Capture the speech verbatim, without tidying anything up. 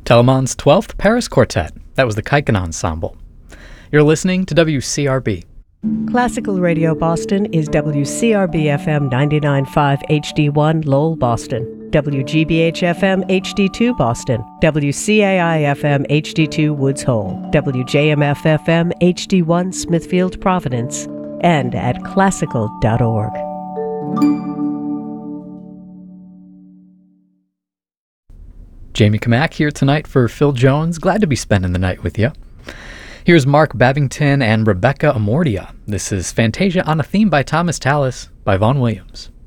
Telemann's twelfth Paris Quartet. That was the Kaiken Ensemble. You're listening to W C R B. Classical Radio Boston is W C R B F M ninety-nine point five H D one Lowell, Boston, W G B H F M H D two Boston, W C A I F M H D two Woods Hole, W J M F F M H D one Smithfield, Providence, and at classical dot org. Jamie Kamak here tonight for Phil Jones. Glad to be spending the night with you. Here's Mark Babington and Rebecca Amortia. This is Fantasia on a Theme by Thomas Tallis by Vaughan Williams.